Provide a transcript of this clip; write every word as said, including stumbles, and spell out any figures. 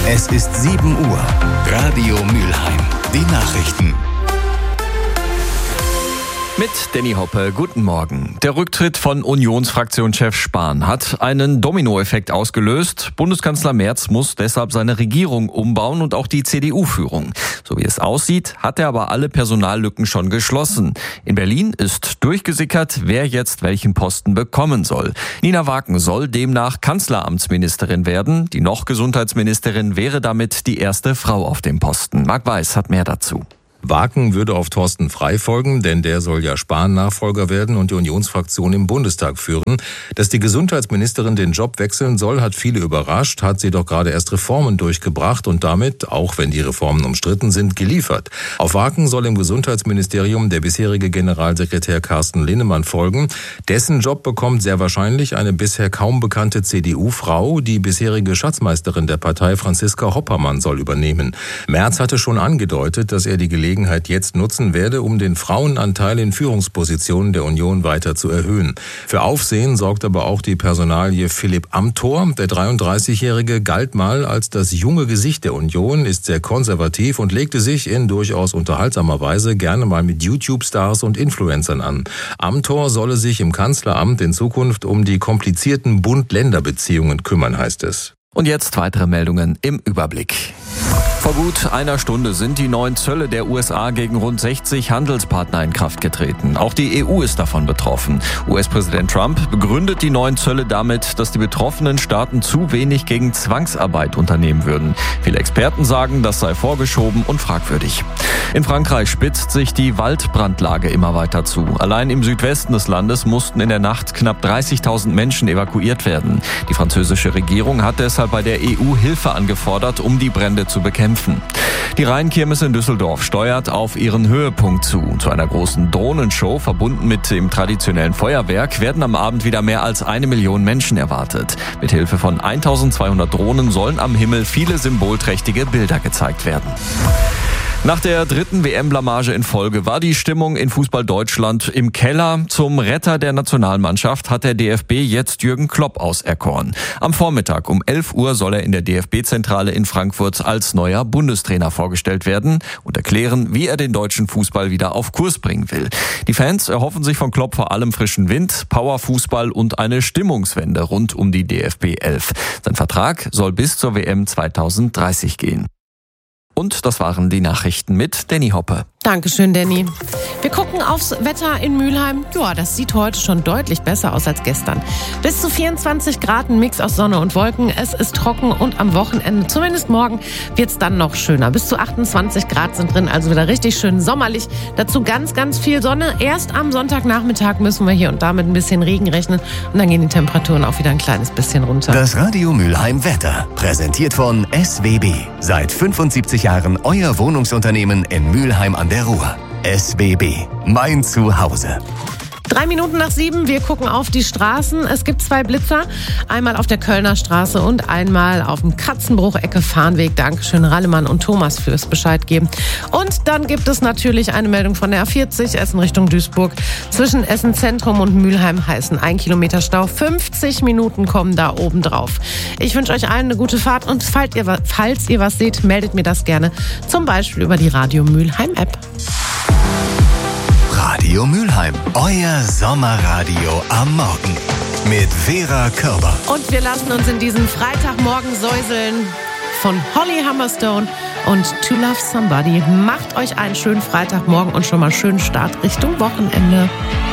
Es ist sieben Uhr. Radio Mülheim. Die Nachrichten. Mit Danny Hoppe, guten Morgen. Der Rücktritt von Unionsfraktionschef Spahn hat einen Dominoeffekt ausgelöst. Bundeskanzler Merz muss deshalb seine Regierung umbauen und auch die C D U-Führung. So wie es aussieht, hat er aber alle Personallücken schon geschlossen. In Berlin ist durchgesickert, wer jetzt welchen Posten bekommen soll. Nina Waken soll demnach Kanzleramtsministerin werden. Die noch Gesundheitsministerin wäre damit die erste Frau auf dem Posten. Marc Weiß hat mehr dazu. Waken würde auf Thorsten Frey folgen, denn der soll ja Spahn-Nachfolger werden und die Unionsfraktion im Bundestag führen. Dass die Gesundheitsministerin den Job wechseln soll, hat viele überrascht, hat sie doch gerade erst Reformen durchgebracht und damit, auch wenn die Reformen umstritten sind, geliefert. Auf Waken soll im Gesundheitsministerium der bisherige Generalsekretär Carsten Linnemann folgen. Dessen Job bekommt sehr wahrscheinlich eine bisher kaum bekannte C D U-Frau. Die bisherige Schatzmeisterin der Partei, Franziska Hoppermann, soll übernehmen. Merz hatte schon angedeutet, dass er die Gelegenheit jetzt nutzen werde, um den Frauenanteil in Führungspositionen der Union weiter zu erhöhen. Für Aufsehen sorgt aber auch die Personalie Philipp Amthor. Der dreiunddreißigjährige galt mal als das junge Gesicht der Union, ist sehr konservativ und legte sich in durchaus unterhaltsamer Weise gerne mal mit YouTube-Stars und Influencern an. Amthor solle sich im Kanzleramt in Zukunft um die komplizierten Bund-Länder-Beziehungen kümmern, heißt es. Und jetzt weitere Meldungen im Überblick. Vor gut einer Stunde sind die neuen Zölle der U S A gegen rund sechzig Handelspartner in Kraft getreten. Auch die E U ist davon betroffen. U S-Präsident Trump begründet die neuen Zölle damit, dass die betroffenen Staaten zu wenig gegen Zwangsarbeit unternehmen würden. Viele Experten sagen, das sei vorgeschoben und fragwürdig. In Frankreich spitzt sich die Waldbrandlage immer weiter zu. Allein im Südwesten des Landes mussten in der Nacht knapp dreißigtausend Menschen evakuiert werden. Die französische Regierung hat deshalb bei der E U Hilfe angefordert, um die Brände zu bekämpfen. Die Rheinkirmes in Düsseldorf steuert auf ihren Höhepunkt zu. Zu einer großen Drohnenshow, verbunden mit dem traditionellen Feuerwerk, werden am Abend wieder mehr als eine Million Menschen erwartet. Mit Hilfe von eintausendzweihundert Drohnen sollen am Himmel viele symbolträchtige Bilder gezeigt werden. Nach der dritten W M-Blamage in Folge war die Stimmung in Fußball Deutschland im Keller. Zum Retter der Nationalmannschaft hat der D F B jetzt Jürgen Klopp auserkoren. Am Vormittag um elf Uhr soll er in der D F B-Zentrale in Frankfurt als neuer Bundestrainer vorgestellt werden und erklären, wie er den deutschen Fußball wieder auf Kurs bringen will. Die Fans erhoffen sich von Klopp vor allem frischen Wind, Powerfußball und eine Stimmungswende rund um die D F B elf. Sein Vertrag soll bis zur W M zweitausenddreißig gehen. Und das waren die Nachrichten mit Danny Hoppe. Dankeschön, Danny. Wir gucken aufs Wetter in Mülheim. Ja, das sieht heute schon deutlich besser aus als gestern. Bis zu vierundzwanzig Grad, ein Mix aus Sonne und Wolken. Es ist trocken und am Wochenende, zumindest morgen, wird's dann noch schöner. Bis zu achtundzwanzig Grad sind drin, also wieder richtig schön sommerlich. Dazu ganz, ganz viel Sonne. Erst am Sonntagnachmittag müssen wir hier und da mit ein bisschen Regen rechnen. Und dann gehen die Temperaturen auch wieder ein kleines bisschen runter. Das Radio Mülheim Wetter, präsentiert von S W B. Seit fünfundsiebzig Jahren euer Wohnungsunternehmen in Mülheim an der Ruhr. S W B, mein Zuhause. Drei Minuten nach sieben, wir gucken auf die Straßen. Es gibt zwei Blitzer, einmal auf der Kölner Straße und einmal auf dem Katzenbruch, Ecke Farnweg. Dankeschön, Rallemann und Thomas fürs Bescheid geben. Und dann gibt es natürlich eine Meldung von der A vierzig, Essen Richtung Duisburg. Zwischen Essen Zentrum und Mülheim heißen ein Kilometer Stau. fünfzig Minuten kommen da oben drauf. Ich wünsche euch allen eine gute Fahrt und falls ihr, falls ihr was seht, meldet mir das gerne. Zum Beispiel über die Radio Mülheim App. Radio Mülheim, euer Sommerradio am Morgen mit Vera Körber. Und wir lassen uns in diesen Freitagmorgen säuseln von Holly Humberstone und To Love Somebody. Macht euch einen schönen Freitagmorgen und schon mal schönen Start Richtung Wochenende.